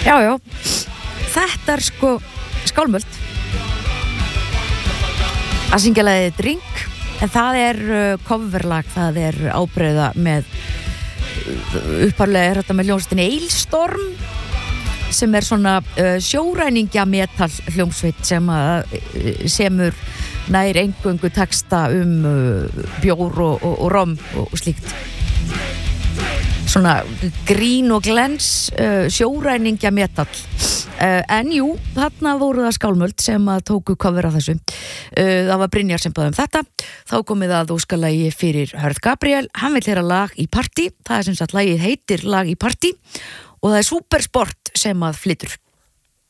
Já, þetta sko skálmöld að syngja lagið Drink, en það coverlag, það ábreiða með upphaflega þetta með hljómsveitinni Eilstorm sem svona sjóræningja metal hljómsveit sem semur nær eingöngu texta bjór og rom og slíkt. Svona grín og glens sjóræningja metal. En jú, þarna voru það skálmöld sem tóku cover af þessu. Það var Brynjar sem bað þetta. Þá komið að óskalagi fyrir Hörð Gabriel. Hann vill heyra lag í partí. Það sem sagt lagið heitir Lag í partí og það Supersport sem flytur.